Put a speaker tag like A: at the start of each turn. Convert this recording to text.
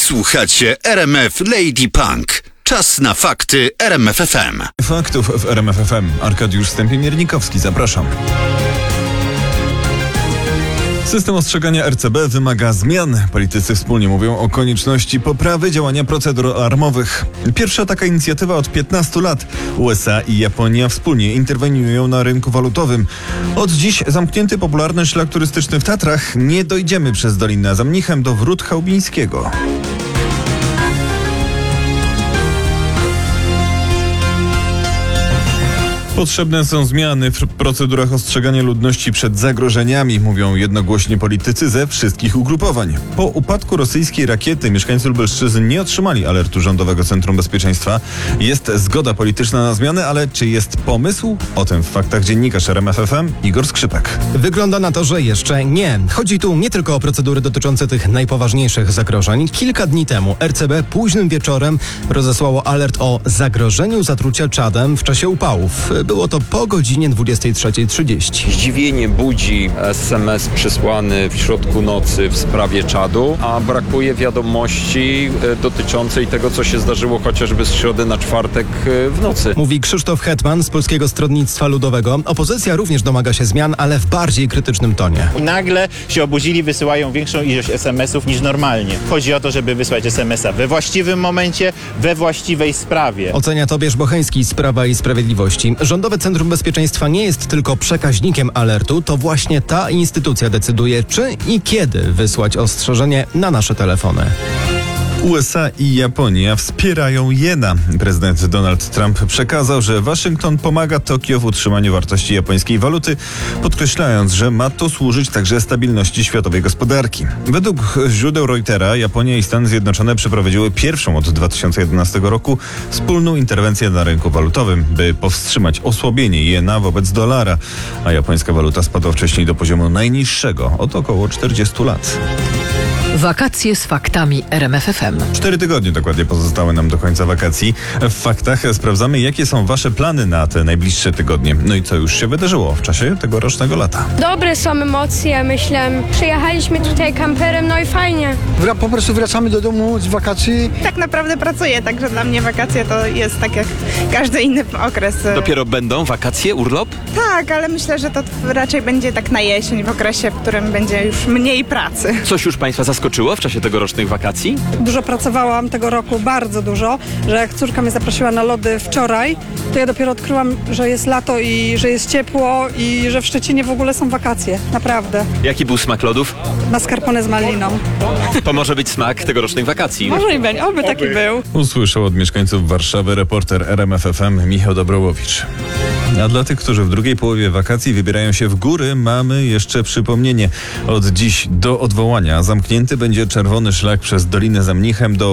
A: Słuchacie RMF Lady Punk. Czas na fakty RMF FM.
B: Faktów w RMF FM. Arkadiusz Stępień-Miernikowski, zapraszam. System ostrzegania RCB wymaga zmian. Politycy wspólnie mówią o konieczności poprawy działania procedur alarmowych. Pierwsza taka inicjatywa od 15 lat. USA i Japonia wspólnie interweniują na rynku walutowym. Od dziś zamknięty popularny szlak turystyczny w Tatrach. Nie dojdziemy przez Dolinę za Mnichem do Wrót Chałubińskiego. Potrzebne są zmiany w procedurach ostrzegania ludności przed zagrożeniami, mówią jednogłośnie politycy ze wszystkich ugrupowań. Po upadku rosyjskiej rakiety mieszkańcy Lubelszczyzny nie otrzymali alertu Rządowego Centrum Bezpieczeństwa. Jest zgoda polityczna na zmiany, ale czy jest pomysł? O tym w faktach dziennikarz RMF FM Igor Skrzypek.
C: Wygląda na to, że jeszcze nie. Chodzi tu nie tylko o procedury dotyczące tych najpoważniejszych zagrożeń. Kilka dni temu RCB późnym wieczorem rozesłało alert o zagrożeniu zatrucia czadem w czasie upałów. Było to po godzinie 23:30.
D: Zdziwienie budzi SMS przysłany w środku nocy w sprawie czadu, a brakuje wiadomości dotyczącej tego, co się zdarzyło chociażby z środy na czwartek w nocy.
C: Mówi Krzysztof Hetman z Polskiego Stronnictwa Ludowego. Opozycja również domaga się zmian, ale w bardziej krytycznym tonie.
E: Nagle się obudzili, wysyłają większą ilość SMS-ów niż normalnie. Chodzi o to, żeby wysłać SMS-a we właściwym momencie, we właściwej sprawie.
C: Ocenia Tobiasz Bocheński z Prawa i Sprawiedliwości. Rządowe Centrum Bezpieczeństwa nie jest tylko przekaźnikiem alertu, to właśnie ta instytucja decyduje, czy i kiedy wysłać ostrzeżenie na nasze telefony.
B: USA i Japonia wspierają jena. Prezydent Donald Trump przekazał, że Waszyngton pomaga Tokio w utrzymaniu wartości japońskiej waluty, podkreślając, że ma to służyć także stabilności światowej gospodarki. Według źródeł Reutera Japonia i Stany Zjednoczone przeprowadziły pierwszą od 2011 roku wspólną interwencję na rynku walutowym, by powstrzymać osłabienie jena wobec dolara, a japońska waluta spadła wcześniej do poziomu najniższego od około 40 lat.
F: Wakacje z faktami RMF FM.
B: 4 tygodnie dokładnie pozostały nam do końca wakacji. W faktach sprawdzamy, jakie są Wasze plany na te najbliższe tygodnie. No i co już się wydarzyło w czasie tegorocznego lata.
G: Dobre są emocje, myślę. Przyjechaliśmy tutaj kamperem, no i fajnie.
H: Po prostu wracamy do domu z wakacji.
I: Tak naprawdę pracuję, także dla mnie wakacje to jest tak jak każdy inny okres.
J: Dopiero będą wakacje, urlop?
I: Tak, ale myślę, że to raczej będzie tak na jesień, w okresie, w którym będzie już mniej pracy.
J: Coś już Państwa zaskoczyło w czasie tegorocznych wakacji?
K: Dużo pracowałam tego roku, bardzo dużo, że jak córka mnie zaprosiła na lody wczoraj, to ja dopiero odkryłam, że jest lato i że jest ciepło i że w Szczecinie w ogóle są wakacje. Naprawdę.
J: Jaki był smak lodów?
K: Mascarpone z maliną.
J: To może być smak tegorocznych wakacji.
K: Może i będzie, oby taki był.
B: Usłyszał od mieszkańców Warszawy reporter RMF FM Michał Dobrołowicz. A dla tych, którzy w drugiej połowie wakacji wybierają się w góry, mamy jeszcze przypomnienie. Od dziś do odwołania zamknięty będzie czerwony szlak przez Dolinę za Mnichem do